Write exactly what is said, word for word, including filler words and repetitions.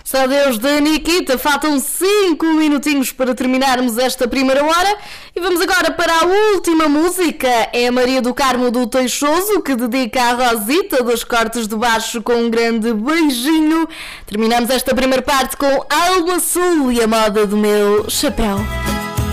Só Deus da Nikita, faltam cinco minutinhos para terminarmos esta primeira hora e vamos agora para a última música. É a Maria do Carmo do Teixoso, que dedica à Rosita dos Cortes de Baixo com um grande beijinho. Terminamos esta primeira parte com Alma Sul e a moda do meu chapéu.